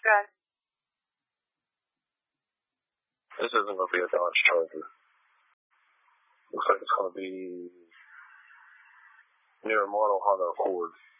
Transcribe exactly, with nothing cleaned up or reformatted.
Good. This isn't going to be a Dodge Charger. Looks like it's going to be near a model Honda Accord.